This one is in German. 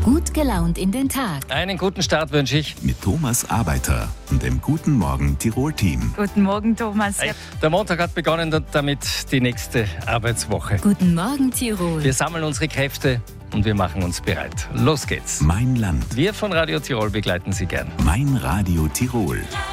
Gut gelaunt in den Tag. Einen guten Start wünsche ich. Mit Thomas Arbeiter und dem Guten Morgen Tirol-Team. Guten Morgen, Thomas. Hey, der Montag hat begonnen und damit die nächste Arbeitswoche. Guten Morgen, Tirol. Wir sammeln unsere Kräfte und wir machen uns bereit. Los geht's. Mein Land. Wir von Radio Tirol begleiten Sie gern. Mein Radio Tirol.